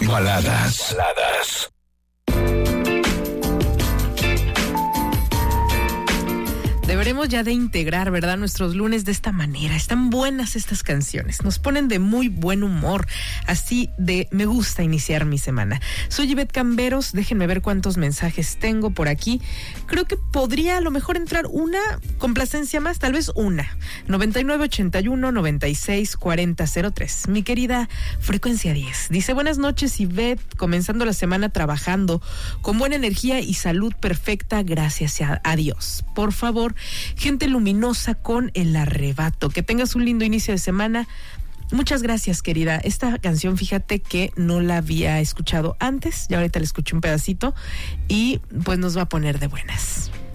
Baladas. Deberemos ya de integrar, ¿verdad?, nuestros lunes de esta manera. Están buenas estas canciones, nos ponen de muy buen humor, así de me gusta iniciar mi semana. Soy Ivette Camberos, déjenme ver cuántos mensajes tengo por aquí. Creo que podría a lo mejor entrar una complacencia más, tal vez una. 9981-964003. Mi querida Frecuencia 10 dice: buenas noches, Ivette, comenzando la semana trabajando con buena energía y salud perfecta, gracias a Dios. Por favor, gente luminosa con el arrebato. Que tengas un lindo inicio de semana. Muchas gracias, querida. Esta canción, fíjate que no la había escuchado antes, ya ahorita la escuché un pedacito y pues nos va a poner de buenas.